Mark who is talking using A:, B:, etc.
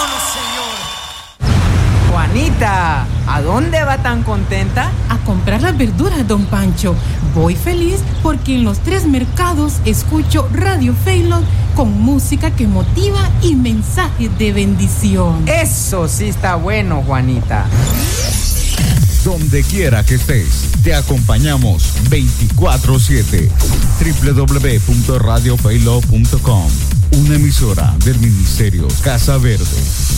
A: Juanita, ¿a dónde va tan contenta?
B: A comprar las verduras, don Pancho. Voy feliz porque en los 3 mercados escucho Radio Faylon con música que motiva y mensajes de bendición.
A: Eso sí está bueno, Juanita.
C: Donde quiera que estés, te acompañamos 24/7. www.radiofaylon.com, una emisora del Ministerio Casa Verde.